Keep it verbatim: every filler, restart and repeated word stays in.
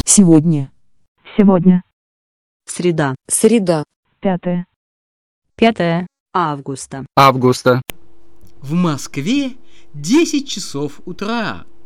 Сегодня. Сегодня. Среда. Среда. Пятое. Пятое Августа. Августа. В Москве десять часов утра.